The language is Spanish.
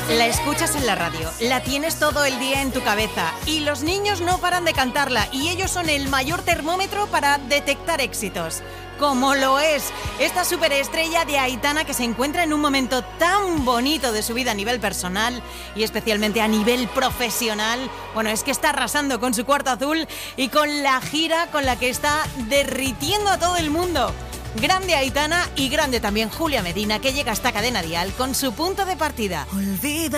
La escuchas en la radio, la tienes todo el día en tu cabeza y los niños no paran de cantarla y ellos son el mayor termómetro para detectar éxitos. Como lo es esta superestrella de Aitana, que se encuentra en un momento tan bonito de su vida a nivel personal y especialmente a nivel profesional. Bueno, es que está arrasando con su Cuarto Azul y con la gira con la que está derritiendo a todo el mundo. Grande Aitana y grande también Julia Medina, que llega a esta cadena dial con su punto de partida. Olvida